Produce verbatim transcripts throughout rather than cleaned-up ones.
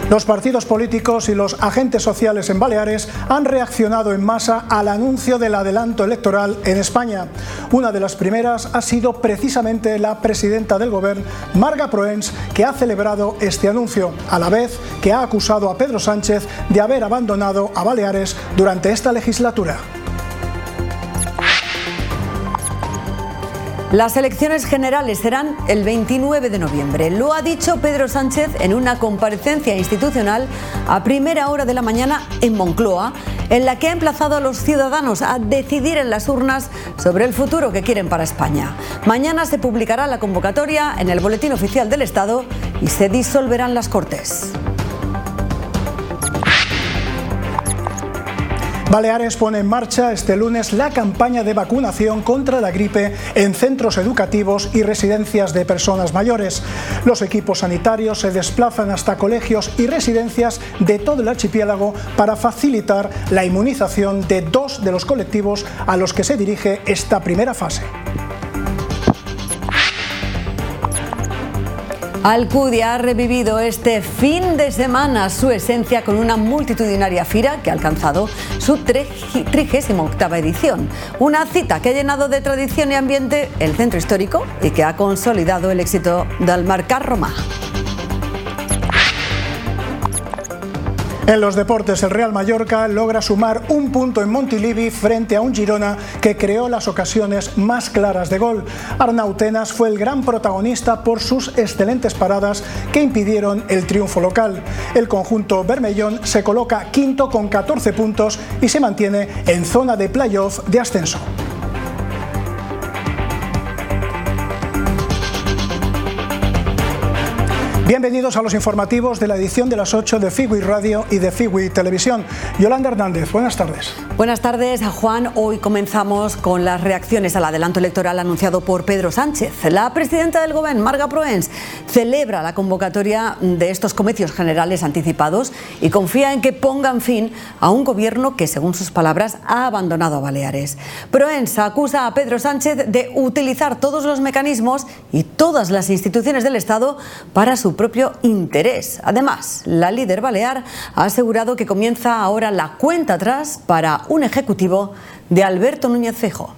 Los partidos políticos y los agentes sociales en Baleares han reaccionado en masa al anuncio del adelanto electoral en España. Una de las primeras ha sido precisamente la presidenta del Gobierno, Marga Proens, que ha celebrado este anuncio, a la vez que ha acusado a Pedro Sánchez de haber abandonado a Baleares durante esta legislatura. Las elecciones generales serán el veintinueve de noviembre. Lo ha dicho Pedro Sánchez en una comparecencia institucional a primera hora de la mañana en Moncloa, en la que ha emplazado a los ciudadanos a decidir en las urnas sobre el futuro que quieren para España. Mañana se publicará la convocatoria en el Boletín Oficial del Estado y se disolverán las Cortes. Baleares pone en marcha este lunes la campaña de vacunación contra la gripe en centros educativos y residencias de personas mayores. Los equipos sanitarios se desplazan hasta colegios y residencias de todo el archipiélago para facilitar la inmunización de dos de los colectivos a los que se dirige esta primera fase. Alcudia ha revivido este fin de semana su esencia con una multitudinaria fira que ha alcanzado su trigésima octava edición. Una cita que ha llenado de tradición y ambiente el centro histórico y que ha consolidado el éxito del Mercat Romà. En los deportes, el Real Mallorca logra sumar un punto en Montilivi frente a un Girona que creó las ocasiones más claras de gol. Arnau Tenas fue el gran protagonista por sus excelentes paradas que impidieron el triunfo local. El conjunto bermellón se coloca quinto con catorce puntos y se mantiene en zona de playoff de ascenso. Bienvenidos a los informativos de la edición de las ocho de Figui Radio y de Figui Televisión. Yolanda Hernández, buenas tardes. Buenas tardes, Juan. Hoy comenzamos con las reacciones al adelanto electoral anunciado por Pedro Sánchez. La presidenta del Gobierno, Marga Proens, celebra la convocatoria de estos comicios generales anticipados y confía en que pongan fin a un gobierno que, según sus palabras, ha abandonado a Baleares. Proens acusa a Pedro Sánchez de utilizar todos los mecanismos y todas las instituciones del Estado para su propio interés. Además, la líder balear ha asegurado que comienza ahora la cuenta atrás para un ejecutivo de Alberto Núñez Feijóo.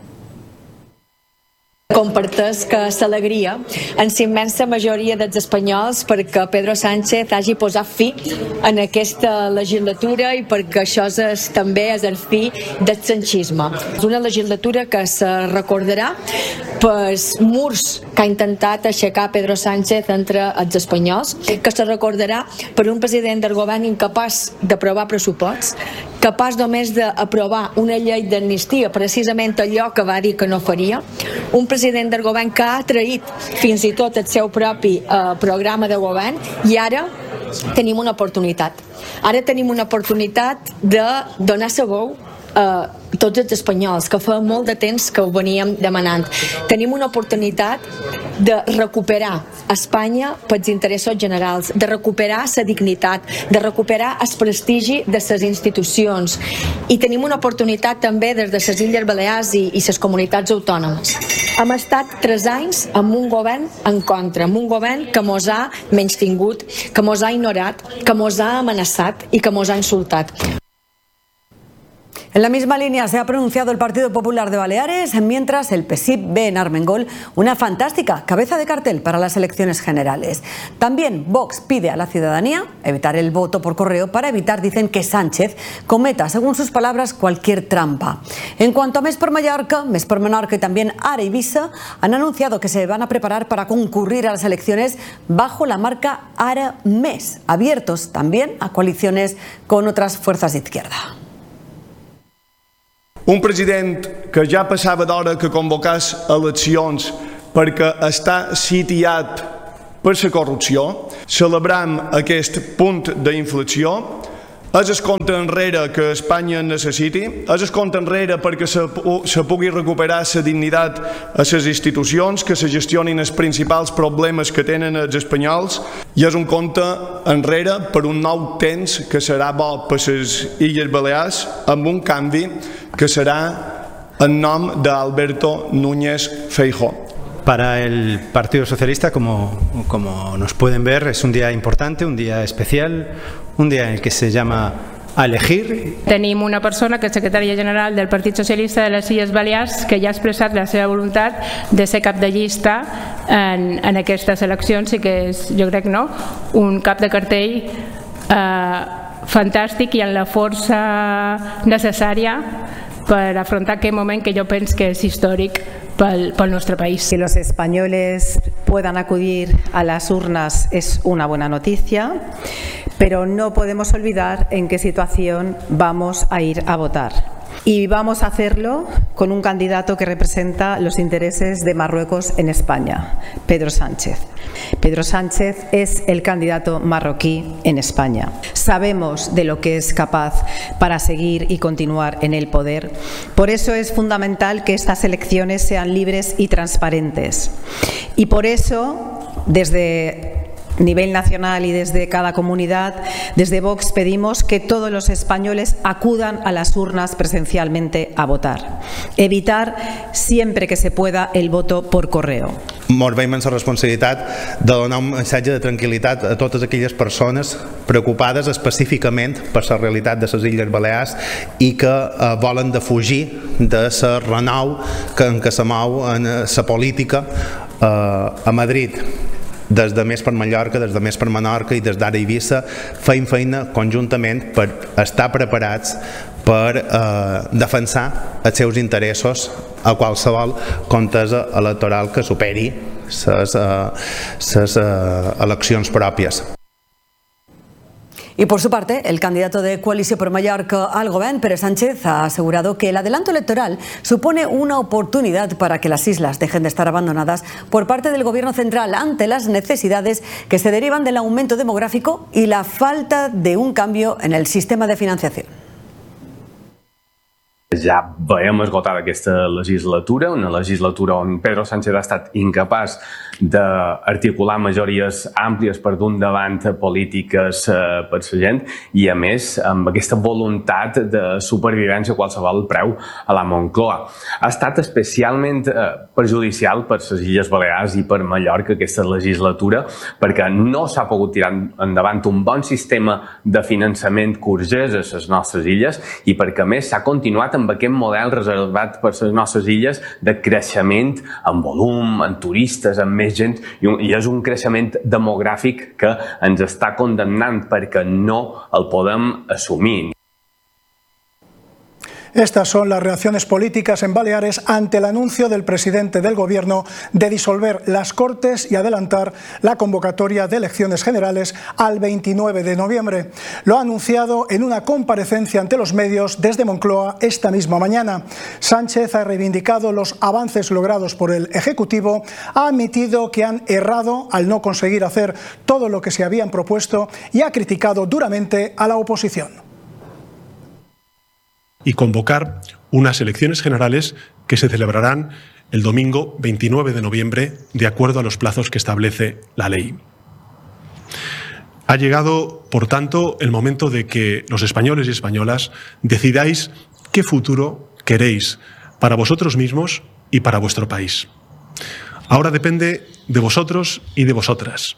Comparteix que s'alegria en la immensa majoria dels espanyols perquè Pedro Sánchez hagi posat fi en aquesta legislatura i perquè això és també és el fi del sanchisme. És una legislatura que se recordarà pels murs que ha intentat aixecar Pedro Sánchez entre els espanyols, que se recordarà per un president del govern incapaç d'aprovar pressuposts, capaç només d'aprovar una llei d'amnistia, precisament allò que va dir que no faria, un president del govern que ha traït fins i tot el seu propi eh, programa de govern, i ara tenim una oportunitat. Ara tenim una oportunitat de donar sabor a tots els espanyols, que fa molt de temps que ho veníem demanant. Tenim una oportunitat de recuperar Espanya pels interessos generals, de recuperar la dignitat, de recuperar el prestigi de les institucions. I tenim una oportunitat també des de les Illes Balears i, i les comunitats autònomes. Hem estat tres anys amb un govern en contra, amb un govern que mos ha menystingut, que mos ha ignorat, que mos ha amenaçat i que mos ha insultat. En la misma línea se ha pronunciado el Partido Popular de Baleares, mientras el P S I V ve en Armengol una fantástica cabeza de cartel para las elecciones generales. También Vox pide a la ciudadanía evitar el voto por correo para evitar, dicen, que Sánchez cometa, según sus palabras, cualquier trampa. En cuanto a Més per Mallorca, Més per Menorca y también Ara Ibiza han anunciado que se van a preparar para concurrir a las elecciones bajo la marca Ara Més, abiertos también a coaliciones con otras fuerzas de izquierda. Un president que ja passava d'hora que convocés eleccions perquè està sitiat per la corrupció, celebrem aquest punt d'inflexió. És el compte enrere que Espanya necessiti, és el compte enrere perquè se, se pugui recuperar la dignitat a les institucions, que se gestionin els principals problemes que tenen els espanyols, i és un compte enrere per un nou temps que serà bo per les Illes Balears, amb un canvi que serà en nom d'Alberto Núñez Feijóo. Para el Partido Socialista, como, como nos pueden ver, es un día importante, un día especial, un día en el que se llama a elegir. Tenim una persona que és secretària general del Partit Socialista de les Illes Balears que ja ha expressat la seva voluntat de ser cap de llista en, en aquestes eleccions i que és, jo crec, no, un cap de cartell eh, fantàstic i amb la força necessària per afrontar aquest moment que jo penso que és històric pel, pel nuestro país. Que los españoles puedan acudir a las urnas es una buena noticia, pero no podemos olvidar en qué situación vamos a ir a votar. Y vamos a hacerlo con un candidato que representa los intereses de Marruecos en España, Pedro Sánchez. Pedro Sánchez es el candidato marroquí en España. Sabemos de lo que es capaz para seguir y continuar en el poder. Por eso es fundamental que estas elecciones sean libres y transparentes. Y por eso, desde nivel nacional y desde cada comunidad, desde Vox pedimos que todos los españoles acudan a las urnas presencialmente a votar. Evitar siempre que se pueda el voto por correo. Ens veiem amb la responsabilitat de donar un missatge de tranquil·litat a totes aquelles persones preocupades específicament per la realitat de les Illes Balears i que eh, volen defugir de la renou que, en què se mou en la política eh, a Madrid. Des de Més per Mallorca, des de Més per Menorca i des d'ara Eivissa feim feina conjuntament per estar preparats per eh, defensar els seus interessos a qualsevol contesa electoral que superi les eh, eh, eleccions pròpies. Y por su parte, el candidato de Coalició per Mallorca al Gobierno, Pedro Sánchez, ha asegurado que el adelanto electoral supone una oportunidad para que las islas dejen de estar abandonadas por parte del Gobierno central ante las necesidades que se derivan del aumento demográfico y la falta de un cambio en el sistema de financiación. Ja veiem esgotada aquesta legislatura, una legislatura on Pedro Sánchez ha estat incapaç d'articular majories àmplies per dur endavant polítiques eh, per la gent i, a més, amb aquesta voluntat de supervivència a qualsevol preu a la Moncloa. Ha estat especialment eh, perjudicial per les Illes Balears i per Mallorca aquesta legislatura perquè no s'ha pogut tirar endavant un bon sistema de finançament que urgeix a les nostres illes i perquè, a més, s'ha continuat amb aquest model reservat per les nostres illes de creixement en volum, en turistes, en més gent, i, un, i és un creixement demogràfic que ens està condemnant perquè no el podem assumir. Estas son las reacciones políticas en Baleares ante el anuncio del presidente del Gobierno de disolver las Cortes y adelantar la convocatoria de elecciones generales al veintinueve de noviembre. Lo ha anunciado en una comparecencia ante los medios desde Moncloa esta misma mañana. Sánchez ha reivindicado los avances logrados por el Ejecutivo, ha admitido que han errado al no conseguir hacer todo lo que se habían propuesto y ha criticado duramente a la oposición. Y convocar unas elecciones generales que se celebrarán el domingo veintinueve de noviembre de acuerdo a los plazos que establece la ley. Ha llegado, por tanto, el momento de que los españoles y españolas decidáis qué futuro queréis para vosotros mismos y para vuestro país. Ahora depende de vosotros y de vosotras.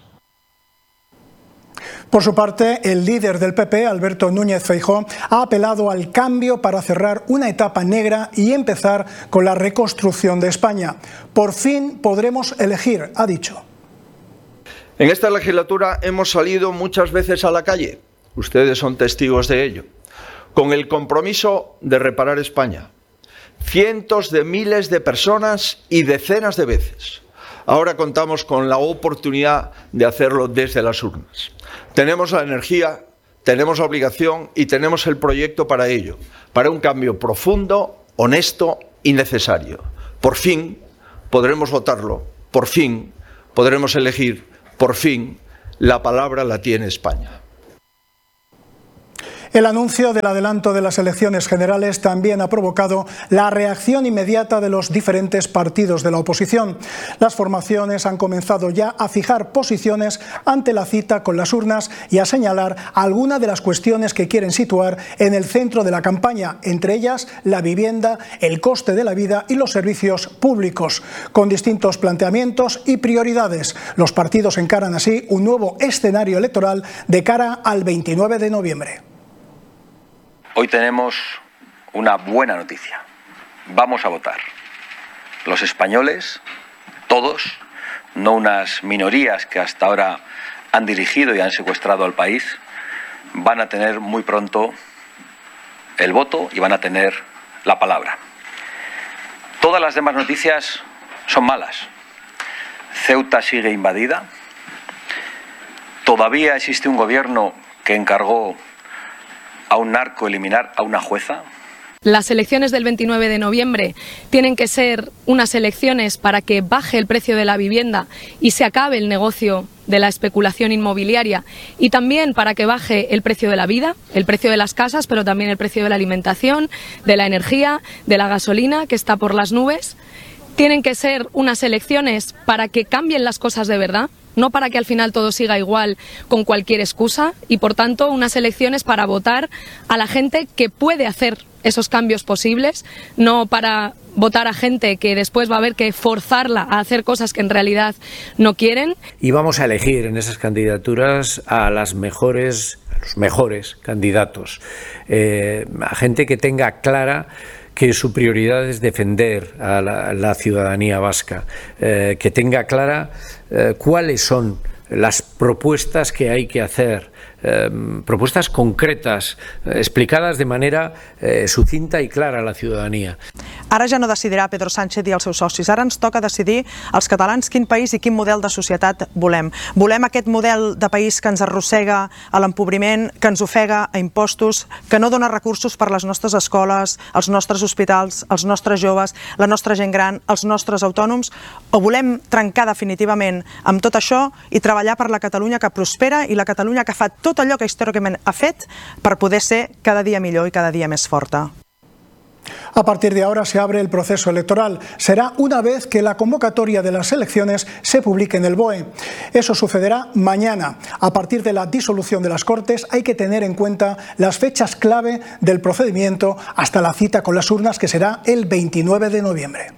Por su parte, el líder del P P, Alberto Núñez Feijóo, ha apelado al cambio para cerrar una etapa negra y empezar con la reconstrucción de España. Por fin podremos elegir, ha dicho. En esta legislatura hemos salido muchas veces a la calle, ustedes son testigos de ello, con el compromiso de reparar España. Cientos de miles de personas y decenas de veces. Ahora contamos con la oportunidad de hacerlo desde las urnas. Tenemos la energía, tenemos la obligación y tenemos el proyecto para ello, para un cambio profundo, honesto y necesario. Por fin podremos votarlo, por fin podremos elegir, por fin la palabra la tiene España. El anuncio del adelanto de las elecciones generales también ha provocado la reacción inmediata de los diferentes partidos de la oposición. Las formaciones han comenzado ya a fijar posiciones ante la cita con las urnas y a señalar algunas de las cuestiones que quieren situar en el centro de la campaña, entre ellas la vivienda, el coste de la vida y los servicios públicos. Con distintos planteamientos y prioridades, los partidos encaran así un nuevo escenario electoral de cara al veintinueve de noviembre. Hoy tenemos una buena noticia. Vamos a votar. Los españoles, todos, no unas minorías que hasta ahora han dirigido y han secuestrado al país, van a tener muy pronto el voto y van a tener la palabra. Todas las demás noticias son malas. Ceuta sigue invadida. Todavía existe un gobierno que encargó a un narco eliminar a una jueza. Las elecciones del veintinueve de noviembre tienen que ser unas elecciones para que baje el precio de la vivienda y se acabe el negocio de la especulación inmobiliaria, y también para que baje el precio de la vida, el precio de las casas, pero también el precio de la alimentación, de la energía, de la gasolina, que está por las nubes. Tienen que ser unas elecciones para que cambien las cosas de verdad, no para que al final todo siga igual con cualquier excusa, y por tanto unas elecciones para votar a la gente que puede hacer esos cambios posibles, no para votar a gente que después va a haber que forzarla a hacer cosas que en realidad no quieren. Y vamos a elegir en esas candidaturas a las mejores, a los mejores candidatos, eh, a gente que tenga clara que su prioridad es defender a la, la ciudadanía vasca, eh, que tenga clara eh, cuáles son las propuestas que hay que hacer, eh, propuestas concretas, eh, explicadas de manera eh, sucinta i clara a la ciutadania. Ara ja no decidirà Pedro Sánchez i els seus socis, ara ens toca decidir als catalans quin país i quin model de societat volem. Volem aquest model de país que ens arrossega a l'empobriment, que ens ofega a impostos, que no dona recursos per a les nostres escoles, els nostres hospitals, els nostres joves, la nostra gent gran, els nostres autònoms, o volem trencar definitivament amb tot això i treballar per la Catalunya que prospera i la Catalunya que fa tot allò que històricament ha fet per poder ser cada dia millor i cada dia més forta. A partir de ahora se abre el proceso electoral. Será una vez que la convocatoria de las elecciones se publique en el B O E. Eso sucederá mañana. A partir de la disolución de las Cortes hay que tener en cuenta las fechas clave del procedimiento hasta la cita con las urnas, que será el veintinueve de noviembre.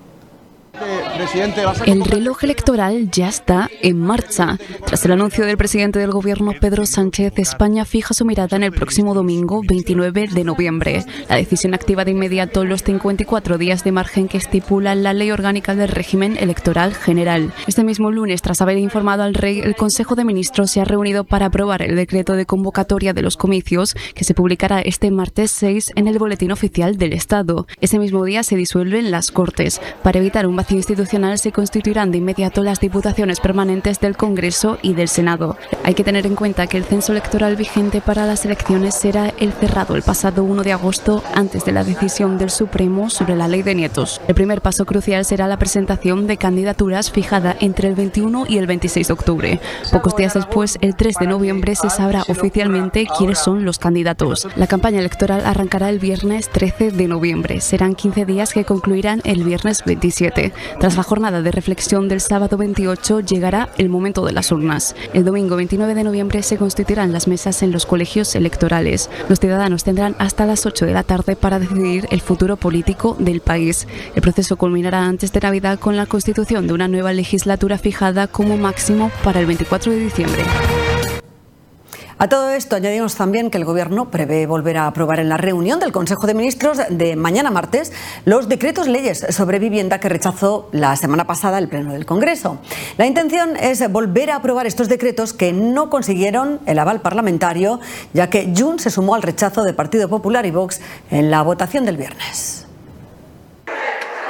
El reloj electoral ya está en marcha. Tras el anuncio del presidente del gobierno Pedro Sánchez, España fija su mirada en el próximo domingo veintinueve de noviembre. La decisión activa de inmediato los cincuenta y cuatro días de margen que estipula la Ley Orgánica del Régimen Electoral General. Este mismo lunes, tras haber informado al Rey, el Consejo de Ministros se ha reunido para aprobar el decreto de convocatoria de los comicios, que se publicará este martes seis en el Boletín Oficial del Estado. Ese mismo día se disuelven las Cortes. Para evitar un vacío institucional se constituirán de inmediato las diputaciones permanentes del Congreso y del Senado. Hay que tener en cuenta que el censo electoral vigente para las elecciones será el cerrado el pasado uno de agosto, antes de la decisión del Supremo sobre la ley de nietos. El primer paso crucial será la presentación de candidaturas fijada entre el veintiuno y el veintiséis de octubre. Pocos días después, el tres de noviembre, se sabrá oficialmente quiénes son los candidatos. La campaña electoral arrancará el viernes trece de noviembre. Serán quince días que concluirán el viernes veintisiete. Tras la jornada de reflexión del sábado veintiocho, llegará el momento de las urnas. El domingo veintinueve de noviembre se constituirán las mesas en los colegios electorales. Los ciudadanos tendrán hasta las ocho de la tarde para decidir el futuro político del país. El proceso culminará antes de Navidad con la constitución de una nueva legislatura fijada como máximo para el veinticuatro de diciembre. A todo esto añadimos también que el Gobierno prevé volver a aprobar en la reunión del Consejo de Ministros de mañana martes los decretos leyes sobre vivienda que rechazó la semana pasada el Pleno del Congreso. La intención es volver a aprobar estos decretos que no consiguieron el aval parlamentario, ya que Junts se sumó al rechazo de Partido Popular y Vox en la votación del viernes.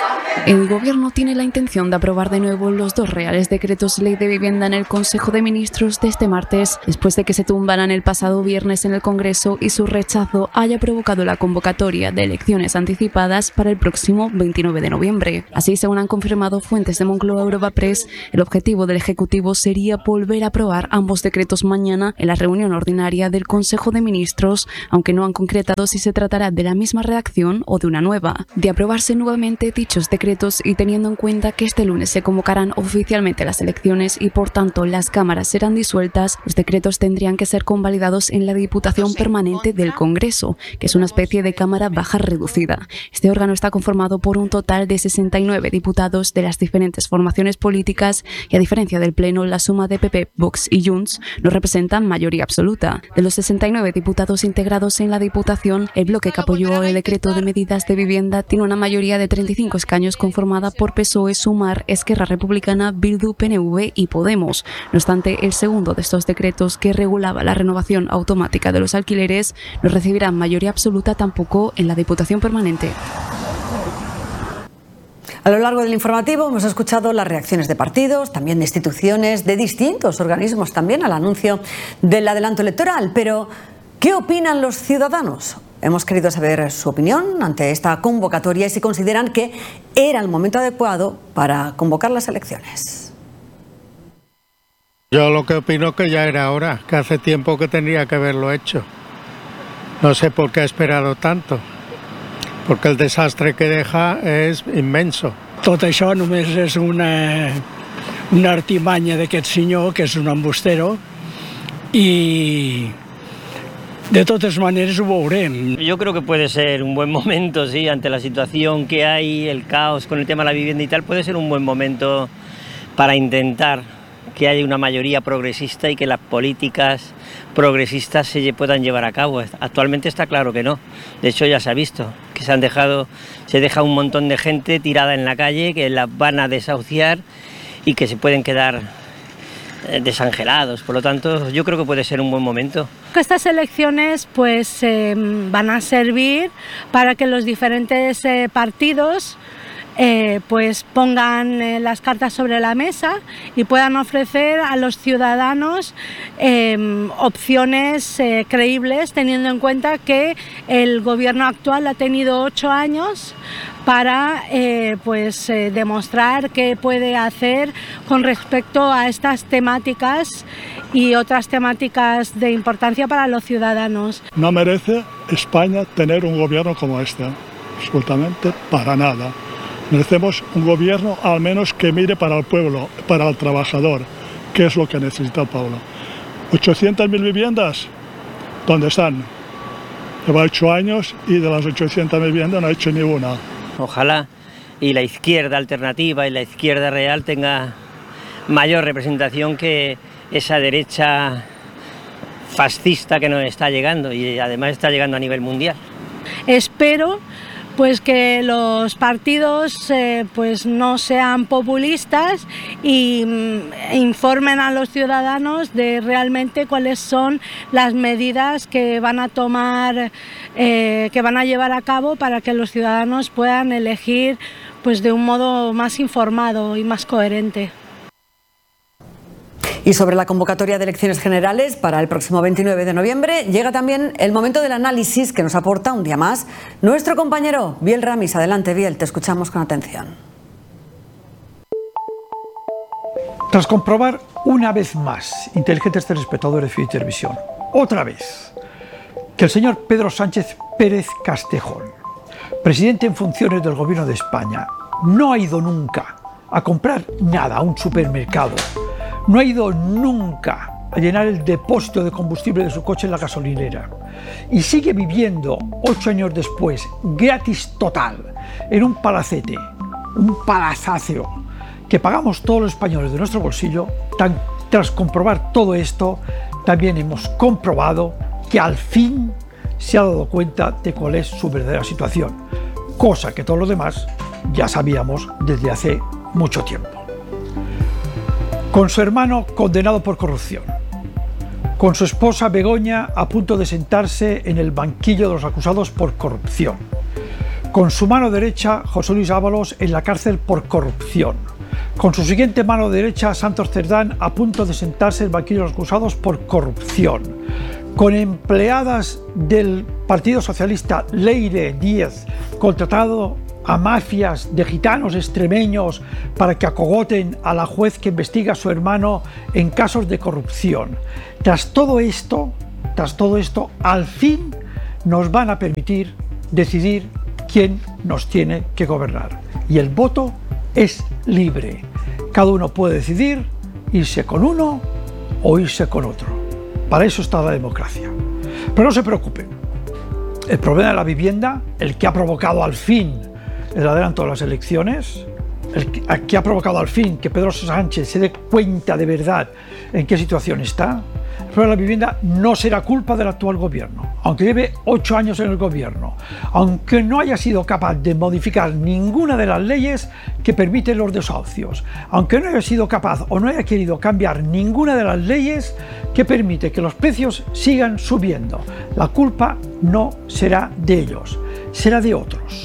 El Gobierno tiene la intención de aprobar de nuevo los dos reales decretos ley de vivienda en el Consejo de Ministros de este martes, después de que se tumbaran el pasado viernes en el Congreso y su rechazo haya provocado la convocatoria de elecciones anticipadas para el próximo veintinueve de noviembre. Así, según han confirmado fuentes de Moncloa Europa Press, el objetivo del Ejecutivo sería volver a aprobar ambos decretos mañana en la reunión ordinaria del Consejo de Ministros, aunque no han concretado si se tratará de la misma redacción o de una nueva. De aprobarse nuevamente dichos decretos y teniendo en cuenta que este lunes se convocarán oficialmente las elecciones y por tanto las cámaras serán disueltas, los decretos tendrían que ser convalidados en la Diputación Permanente del Congreso, que es una especie de cámara baja reducida. Este órgano está conformado por un total de sesenta y nueve diputados de las diferentes formaciones políticas y, a diferencia del Pleno, la suma de P P, Vox y Junts no representan mayoría absoluta. De los sesenta y nueve diputados integrados en la Diputación, el bloque que apoyó el decreto de medidas de vivienda tiene una mayoría de treinta y cinco escaños conformada por P S O E, Sumar, Esquerra Republicana, Bildu, P N V y Podemos. No obstante, el segundo de estos decretos, que regulaba la renovación automática de los alquileres, no recibirá mayoría absoluta tampoco en la Diputación Permanente. A lo largo del informativo hemos escuchado las reacciones de partidos, también de instituciones, de distintos organismos también al anuncio del adelanto electoral. Pero, ¿qué opinan los ciudadanos? Hemos querido saber su opinión ante esta convocatoria y si consideran que era el momento adecuado para convocar las elecciones. Yo lo que opino es que ya era hora, que hace tiempo que tendría que haberlo hecho. No sé por qué ha esperado tanto, porque el desastre que deja es inmenso. Tot això només és una, una artimanya d'aquest senyor, que és un embustero, i de todas maneras lo veurem. Yo creo que puede ser un buen momento, sí, ante la situación que hay, el caos con el tema de la vivienda y tal, puede ser un buen momento para intentar que haya una mayoría progresista y que las políticas progresistas se puedan llevar a cabo. Actualmente está claro que no. De hecho, ya se ha visto que se han dejado, se deja un montón de gente tirada en la calle, que las van a desahuciar y que se pueden quedar desangelados. Por lo tanto, yo creo que puede ser un buen momento. Estas elecciones pues eh, van a servir para que los diferentes eh, partidos eh, pues pongan eh, las cartas sobre la mesa y puedan ofrecer a los ciudadanos eh, opciones eh, creíbles, teniendo en cuenta que el gobierno actual ha tenido ocho años para eh, pues, eh, demostrar qué puede hacer con respecto a estas temáticas y otras temáticas de importancia para los ciudadanos. No merece España tener un gobierno como este, absolutamente para nada. Merecemos un gobierno al menos que mire para el pueblo, para el trabajador, que es lo que necesita el pueblo. ochocientas mil viviendas, ¿dónde están? Lleva ocho años y de las ochocientas mil viviendas no ha hecho ni una. Ojalá y la izquierda alternativa y la izquierda real tenga mayor representación que esa derecha fascista que nos está llegando y además está llegando a nivel mundial. Espero pues que los partidos eh, pues no sean populistas y mm, informen a los ciudadanos de realmente cuáles son las medidas que van a tomar, eh, que van a llevar a cabo para que los ciudadanos puedan elegir pues de un modo más informado y más coherente. Y sobre la convocatoria de elecciones generales para el próximo veintinueve de noviembre llega también el momento del análisis que nos aporta un día más nuestro compañero Biel Ramis. Adelante, Biel, te escuchamos con atención. Tras comprobar una vez más, inteligentes telespectadores de Televisión, otra vez, que el señor Pedro Sánchez Pérez Castejón, presidente en funciones del Gobierno de España, no ha ido nunca a comprar nada a un supermercado, no ha ido nunca a llenar el depósito de combustible de su coche en la gasolinera y sigue viviendo, ocho años después, gratis total, en un palacete, un palazaceo que pagamos todos los españoles de nuestro bolsillo. Tan, tras comprobar todo esto, también hemos comprobado que al fin se ha dado cuenta de cuál es su verdadera situación, cosa que todos los demás ya sabíamos desde hace mucho tiempo. Con su hermano condenado por corrupción, con su esposa Begoña a punto de sentarse en el banquillo de los acusados por corrupción, Con su mano derecha, José Luis Ábalos en la cárcel por corrupción. Con su siguiente mano derecha, Santos Cerdán a punto de sentarse en el banquillo de los acusados por corrupción. Con empleadas del Partido Socialista Leire Díez contratado a mafias de gitanos extremeños para que acogoten a la juez que investiga a su hermano en casos de corrupción. Tras todo esto, tras todo esto, al fin nos van a permitir decidir quién nos tiene que gobernar. Y el voto es libre. Cada uno puede decidir irse con uno o irse con otro. Para eso está la democracia. Pero no se preocupen. El problema de la vivienda, el que ha provocado al fin el adelanto de las elecciones, el que ha provocado al fin que Pedro Sánchez se dé cuenta de verdad en qué situación está, el problema de la vivienda no será culpa del actual gobierno, aunque lleve ocho años en el gobierno, aunque no haya sido capaz de modificar ninguna de las leyes que permiten los desahucios, aunque no haya sido capaz o no haya querido cambiar ninguna de las leyes que permite que los precios sigan subiendo. La culpa no será de ellos, será de otros.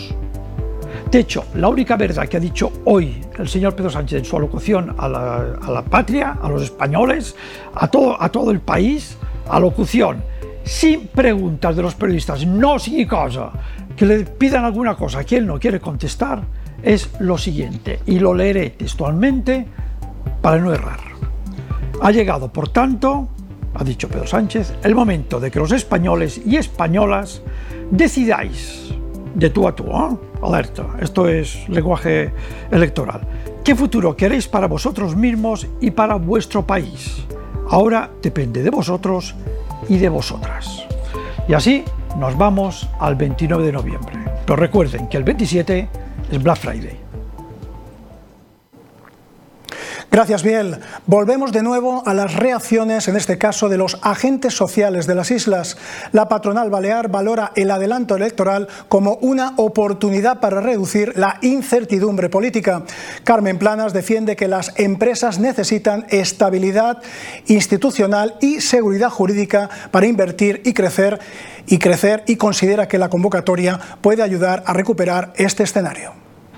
De hecho, la única verdad que ha dicho hoy el señor Pedro Sánchez en su alocución a la, a la patria, a los españoles, a todo, a todo el país, alocución, sin preguntas de los periodistas, no sin cosa, que le pidan alguna cosa que él no quiere contestar, es lo siguiente, y lo leeré textualmente para no errar. Ha llegado, por tanto, ha dicho Pedro Sánchez, el momento de que los españoles y españolas decidáis de tú a tú, ¿eh? Alerta, esto es lenguaje electoral. ¿Qué futuro queréis para vosotros mismos y para vuestro país? Ahora depende de vosotros y de vosotras. Y así nos vamos al veintinueve de noviembre. Pero recuerden que el veintisiete es Black Friday. Gracias, Biel. Volvemos de nuevo a las reacciones, en este caso de los agentes sociales de las islas. La patronal balear valora el adelanto electoral como una oportunidad para reducir la incertidumbre política. Carmen Planas defiende que las empresas necesitan estabilidad institucional y seguridad jurídica para invertir y crecer, y crecer y considera que la convocatoria puede ayudar a recuperar este escenario.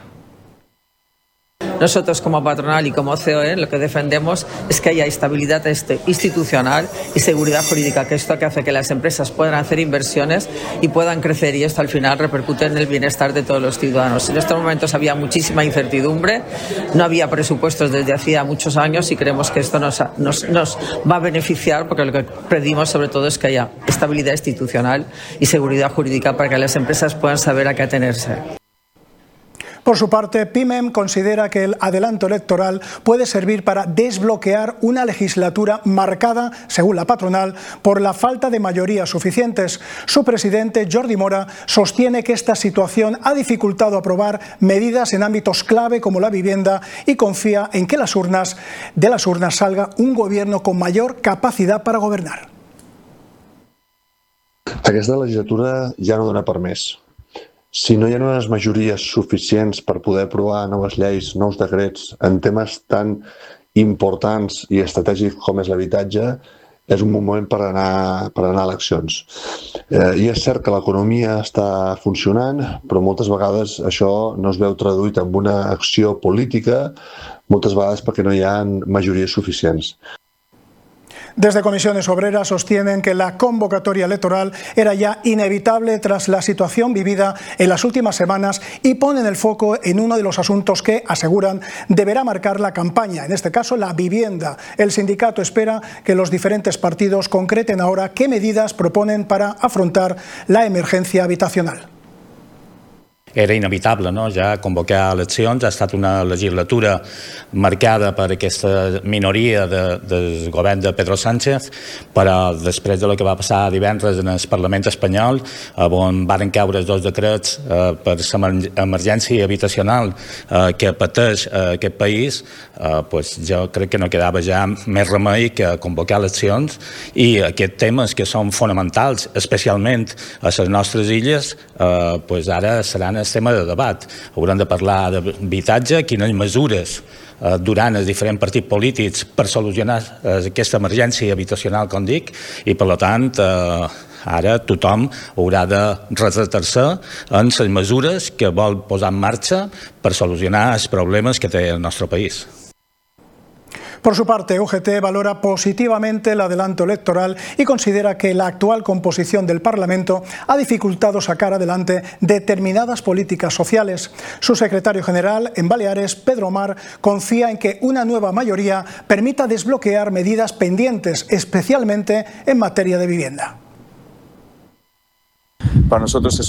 Nosotros como patronal y como C O E lo que defendemos es que haya estabilidad institucional y seguridad jurídica, que esto que hace que las empresas puedan hacer inversiones y puedan crecer, y esto al final repercute en el bienestar de todos los ciudadanos. En estos momentos había muchísima incertidumbre, no había presupuestos desde hacía muchos años y creemos que esto nos, nos, nos va a beneficiar, porque lo que pedimos sobre todo es que haya estabilidad institucional y seguridad jurídica para que las empresas puedan saber a qué atenerse. Por su parte, PIMEM considera que el adelanto electoral puede servir para desbloquear una legislatura marcada, según la patronal, por la falta de mayorías suficientes. Su presidente, Jordi Mora, sostiene que esta situación ha dificultado aprobar medidas en ámbitos clave como la vivienda y confía en que las urnas, de las urnas salga un gobierno con mayor capacidad para governar. Aquesta legislatura ja no dona per més. Si no hi ha unes majories suficients per poder aprovar noves lleis, nous decrets, en temes tan importants i estratègics com és l'habitatge, és un moment per anar, per anar a eleccions. Eh, I és cert que l'economia està funcionant, però moltes vegades això no es veu traduït en una acció política, moltes vegades perquè no hi ha majories suficients. Desde Comisiones Obreras sostienen que la convocatoria electoral era ya inevitable tras la situación vivida en las últimas semanas y ponen el foco en uno de los asuntos que, aseguran, deberá marcar la campaña, en este caso la vivienda. El sindicato espera que los diferentes partidos concreten ahora qué medidas proponen para afrontar la emergencia habitacional. Era inevitable, no? Ja convocar eleccions. Ha estat una legislatura marcada per aquesta minoria de, del govern de Pedro Sánchez, però després de lo que va passar divendres en el Parlament espanyol, on van caure dos decrets eh, per l'emergència habitacional eh, que pateix eh, aquest país, eh, pues jo crec que no quedava ja més remei que convocar eleccions, i aquests temes que són fonamentals, especialment a les nostres illes, eh, pues ara seran el tema de debat. Haurem de parlar d'habitatge, quines mesures eh, duran els diferents partits polítics per solucionar eh, aquesta emergència habitacional, com dic, i per tant eh, Ara tothom haurà de retratar-se en les mesures que vol posar en marxa per solucionar els problemes que té el nostre país. Por su parte, U G T valora positivamente el adelanto electoral y considera que la actual composición del Parlamento ha dificultado sacar adelante determinadas políticas sociales. Su secretario general en Baleares, Pedro Omar, confía en que una nueva mayoría permita desbloquear medidas pendientes, especialmente en materia de vivienda. Para nosotros es